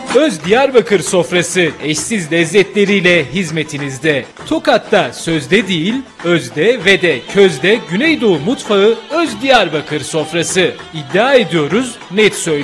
Öz Diyarbakır sofrası eşsiz lezzetleriyle hizmetinizde. Tokat'ta sözde değil, özde ve de közde Güneydoğu mutfağı Öz Diyarbakır sofrası. İddia ediyoruz, net söylüyoruz.